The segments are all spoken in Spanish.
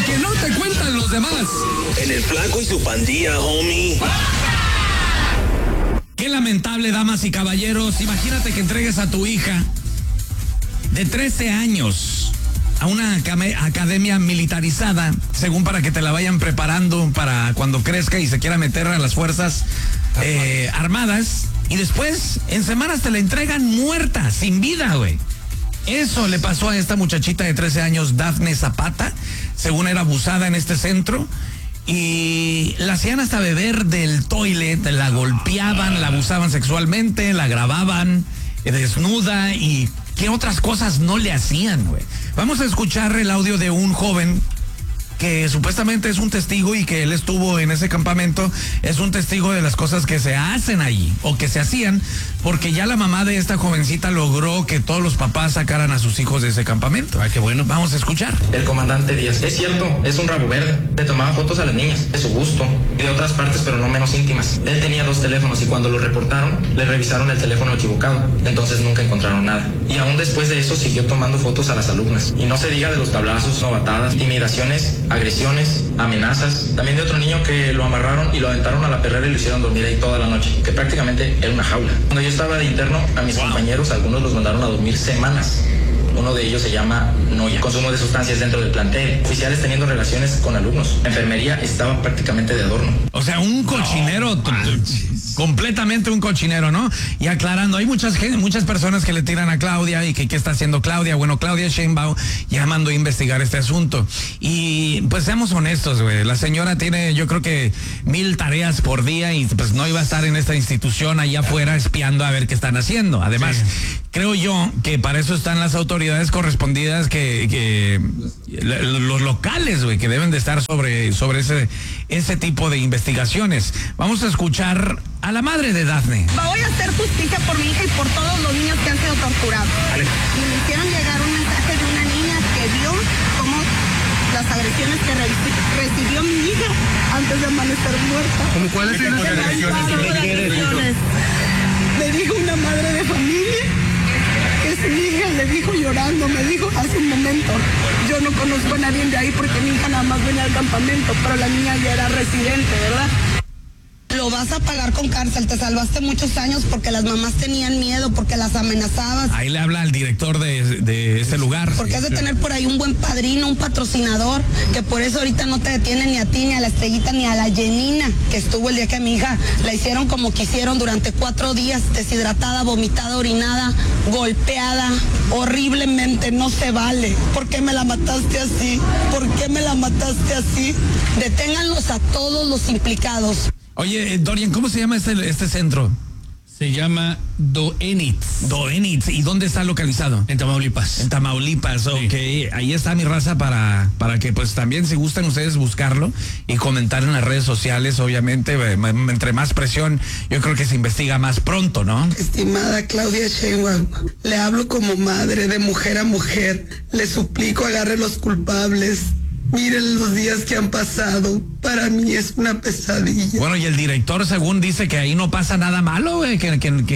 Lo que no te cuentan los demás. En el Flaco y su pandilla, homie. Qué lamentable, damas y caballeros. Imagínate que entregues a tu hija de 13 años a una academia militarizada, según para que te la vayan preparando para cuando crezca y se quiera meter a las fuerzas armadas, y después en semanas te la entregan muerta, sin vida, güey. Eso le pasó a esta muchachita de 13 años, Dafne Zapata, según era abusada en este centro, y la hacían hasta beber del toilet, la golpeaban, la abusaban sexualmente, la grababan desnuda y qué otras cosas no le hacían, güey. Vamos a escuchar el audio de un joven que supuestamente es un testigo y que él estuvo en ese campamento, es un testigo de las cosas que se hacen allí o que se hacían, porque ya la mamá de esta jovencita logró que todos los papás sacaran a sus hijos de ese campamento. Ay, qué bueno. Vamos a escuchar. El comandante Díaz, es cierto, es un rabo verde. Le tomaba fotos a las niñas, de su gusto, y de otras partes, pero no menos íntimas. Él tenía 2 teléfonos y cuando lo reportaron, le revisaron el teléfono equivocado. Entonces nunca encontraron nada. Y aún después de eso siguió tomando fotos a las alumnas. Y no se diga de los tablazos, novatadas, intimidaciones, agresiones, amenazas. También de otro niño que lo amarraron y lo aventaron a la perrera y lo hicieron dormir ahí toda la noche, que prácticamente era una jaula. Cuando yo estaba de interno, a mis compañeros, algunos los mandaron a dormir semanas. Uno de ellos se llama Noya. Consumo de sustancias dentro del plantel. Oficiales teniendo relaciones con alumnos. La enfermería estaba prácticamente de adorno. O sea, un cochinero, completamente un cochinero, ¿no? Y aclarando, hay muchas personas que le tiran a Claudia y que qué está haciendo Claudia. Bueno, Claudia Sheinbaum ya mandó a investigar este asunto. Y pues seamos honestos, güey. La señora tiene, yo creo que 1000 tareas por día y pues no iba a estar en esta institución allá afuera espiando a ver qué están haciendo. Además, creo yo que para eso están las autoridades correspondidas que los locales, güey, que deben de estar sobre ese tipo de investigaciones. Vamos a escuchar a la madre de Dafne. Voy a hacer justicia por mi hija y por todos los niños que han sido torturados. Vale. Y me hicieron llegar un mensaje de una niña que vio cómo las agresiones que recibió mi hija antes de amanecer muerta. ¿Cómo cuáles son las agresiones? Le dijo una madre de familia que su hija le dijo llorando, me dijo hace un momento, yo no conozco a nadie de ahí porque mi hija nada más venía al campamento, pero la niña ya era residente, ¿verdad? Lo vas a pagar con cárcel, te salvaste muchos años porque las mamás tenían miedo, porque las amenazabas. Ahí le habla al director de ese lugar. Porque has de tener por ahí un buen padrino, un patrocinador, que por eso ahorita no te detienen ni a ti, ni a la Estrellita, ni a la Yenina, que estuvo el día que a mi hija la hicieron como quisieron durante 4 días, deshidratada, vomitada, orinada, golpeada, horriblemente, no se vale. ¿Por qué me la mataste así? ¿Por qué me la mataste así? Deténganlos a todos los implicados. Oye, Dorian, ¿cómo se llama este centro? Se llama Doenitz. Doenitz. ¿Y dónde está localizado? En Tamaulipas. En Tamaulipas, ok. Sí. Ahí está mi raza para que pues también si gustan ustedes buscarlo y comentar en las redes sociales, obviamente, entre más presión, yo creo que se investiga más pronto, ¿no? Estimada Claudia Sheinbaum, le hablo como madre, de mujer a mujer. Le suplico agarre los culpables. Miren los días que han pasado. Para mí es una pesadilla. Bueno, y el director, según dice que ahí no pasa nada malo, güey, que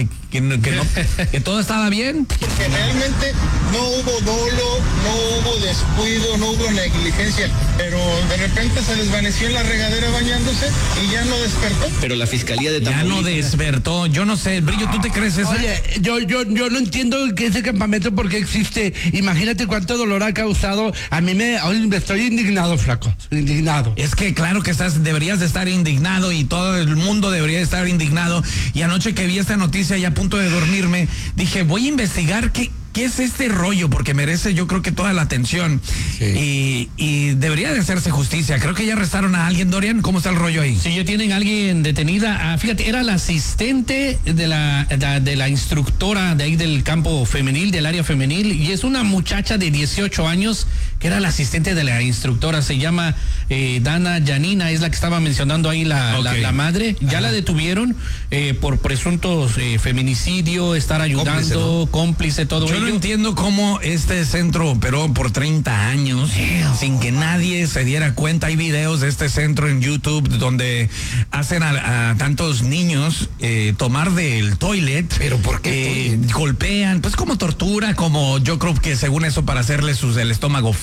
todo estaba bien. Porque realmente no hubo dolo, no hubo descuido, no hubo negligencia, pero de repente se desvaneció en la regadera bañándose y ya no despertó. Pero la fiscalía de Ya no despertó, yo no sé, Brillo, ¿tú te crees eso? Oye, yo no entiendo que ese campamento por qué existe. Imagínate cuánto dolor ha causado. Hoy me estoy indignado, flaco, indignado. Es que claro que deberías de estar indignado y todo el mundo debería de estar indignado. Y anoche que vi esta noticia y a punto de dormirme, dije, voy a investigar qué es este rollo, porque merece yo creo que toda la atención. Sí. Y debería de hacerse justicia. Creo que ya arrestaron a alguien, Dorian. ¿Cómo está el rollo ahí? Sí, ya tienen a alguien detenida. Fíjate, era la asistente de la instructora de ahí del campo femenil, del área femenil, y es una muchacha de 18 años que era la asistente de la instructora. Se llama Dana Yanina, es la que estaba mencionando ahí la madre. Ya la detuvieron por presuntos feminicidio, estar ayudando, cómplice, todo ello. No entiendo cómo este centro operó por 30 años sin que nadie se diera cuenta. Hay videos de este centro en YouTube donde hacen a tantos niños tomar del toilet. ¿Pero por qué? Golpean, pues como tortura, como yo creo que según eso para hacerles el estómago fuerte.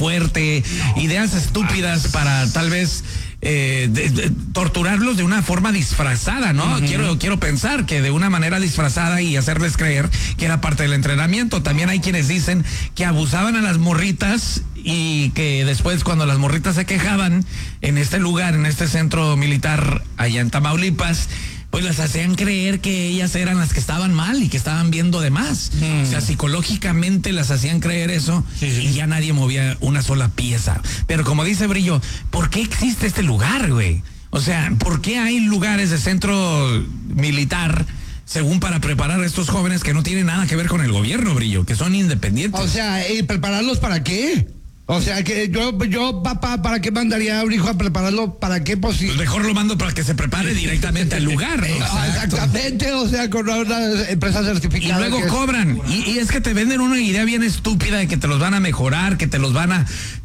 fuerte, ideas estúpidas para tal vez torturarlos de una forma disfrazada, ¿no? Quiero pensar que de una manera disfrazada y hacerles creer que era parte del entrenamiento. También hay quienes dicen que abusaban a las morritas y que después, cuando las morritas se quejaban en este lugar, en este centro militar allá en Tamaulipas, pues las hacían creer que ellas eran las que estaban mal y que estaban viendo de más. O sea, psicológicamente las hacían creer eso y ya nadie movía una sola pieza. Pero como dice Brillo, ¿por qué existe este lugar, güey? O sea, ¿por qué hay lugares de centro militar según para preparar a estos jóvenes que no tienen nada que ver con el gobierno, Brillo, que son independientes? O sea, ¿y prepararlos para qué? O sea, que yo, papá, ¿para qué mandaría a un hijo a prepararlo? ¿Para qué? Pues mejor lo mando para que se prepare directamente al lugar, ¿no? Exactamente, o sea, con una empresa certificada. Y luego cobran. Y es que te venden una idea bien estúpida de que te los van a mejorar, que te los van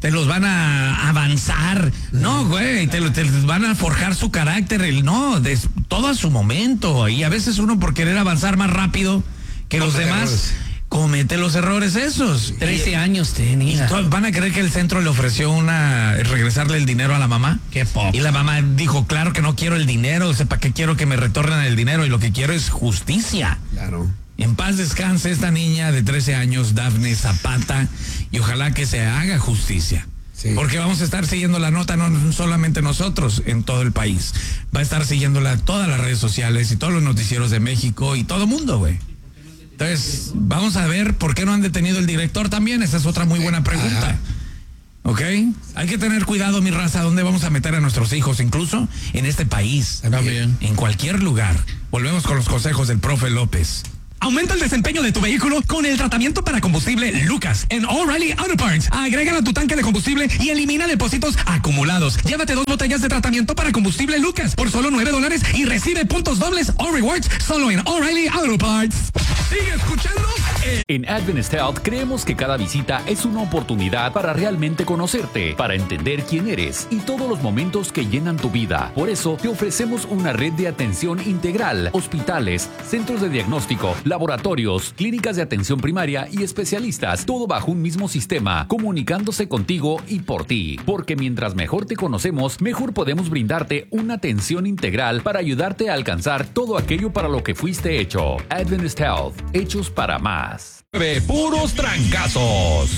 a avanzar. No, güey, te van a forjar su carácter. Todo a su momento. Y a veces uno, por querer avanzar más rápido que los demás, comete los errores esos. 13 años tenía. ¿Van a creer que el centro le ofreció regresarle el dinero a la mamá? Qué poco. Y la mamá dijo, claro que no quiero el dinero, ¿para qué quiero que me retornen el dinero? Y lo que quiero es justicia. Claro. En paz descanse esta niña de 13 años, Dafne Zapata, y ojalá que se haga justicia. Sí. Porque vamos a estar siguiendo la nota, no solamente nosotros, en todo el país. Va a estar siguiéndola todas las redes sociales y todos los noticieros de México y todo el mundo, güey. Entonces, vamos a ver por qué no han detenido el director también. Esa es otra muy buena pregunta. ¿Ok? Hay que tener cuidado, mi raza, dónde vamos a meter a nuestros hijos, incluso en este país. También. En cualquier lugar. Volvemos con los consejos del profe López. Aumenta el desempeño de tu vehículo con el tratamiento para combustible Lucas en O'Reilly Auto Parts. Agrégalo a tu tanque de combustible y elimina depósitos acumulados. Llévate 2 botellas de tratamiento para combustible Lucas por solo $9 y recibe puntos dobles o rewards solo en O'Reilly Auto Parts. Sigue escuchando. En Adventist Health creemos que cada visita es una oportunidad para realmente conocerte, para entender quién eres y todos los momentos que llenan tu vida. Por eso te ofrecemos una red de atención integral, hospitales, centros de diagnóstico, laboratorios, clínicas de atención primaria y especialistas, todo bajo un mismo sistema, comunicándose contigo y por ti. Porque mientras mejor te conocemos, mejor podemos brindarte una atención integral para ayudarte a alcanzar todo aquello para lo que fuiste hecho. Adventist Health, hechos para más. Puros trancazos.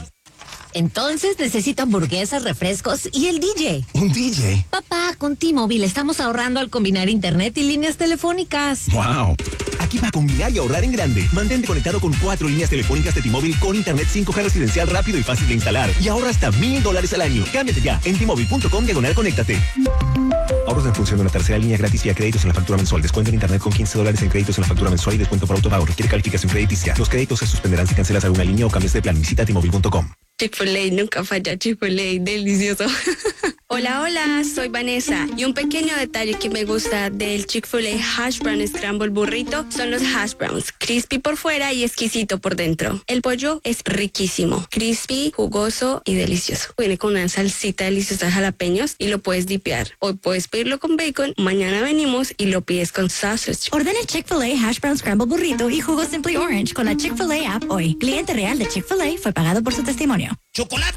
Entonces necesito hamburguesas, refrescos y el DJ. ¿Un DJ? Papá, con T-Mobile estamos ahorrando al combinar internet y líneas telefónicas. ¡Wow! Aquí va a combinar y ahorrar en grande. Mantente conectado con 4 líneas telefónicas de T-Mobile con internet 5G residencial rápido y fácil de instalar. Y ahorra hasta $1,000 al año. Cámbiate ya en T-Mobile.com/conéctate. Ahorros en función de una tercera línea gratis y a créditos en la factura mensual. Descuento en internet con $15 en créditos en la factura mensual y descuento por autopago. Requiere calificación crediticia. Los créditos se suspenderán si cancelas alguna línea o cambias de plan. Visita T-Mobile.com. Chick-fil-A, nunca falla. Chick-fil-A, delicioso. Hola, soy Vanessa. Y un pequeño detalle que me gusta del Chick-fil-A Hash Brown Scramble Burrito son los hash browns. Crispy por fuera y exquisito por dentro. El pollo es riquísimo. Crispy, jugoso y delicioso. Viene con una salsita deliciosa de jalapeños y lo puedes dipear. Hoy puedes pedirlo con bacon, mañana venimos y lo pides con sausage. Ordena el Chick-fil-A Hash Brown Scramble Burrito y jugo Simply Orange con la Chick-fil-A app hoy. Cliente real de Chick-fil-A fue pagado por su testimonio. ¡Chocolate!